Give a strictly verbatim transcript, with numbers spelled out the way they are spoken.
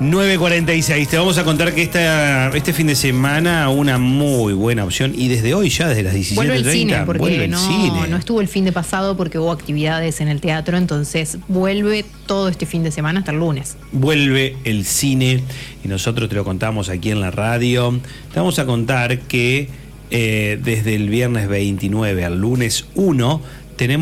nueve cuarenta y seis. Te vamos a contar que esta, este fin de semana una muy buena opción y desde hoy ya, desde las diecisiete treinta, vuelve el cine, porque vuelve el no, cine. no estuvo el fin de pasado porque hubo actividades en el teatro, entonces vuelve todo este fin de semana hasta el lunes. Vuelve el cine y nosotros te lo contamos aquí en la radio. Te vamos a contar que eh, desde el viernes veintinueve al lunes uno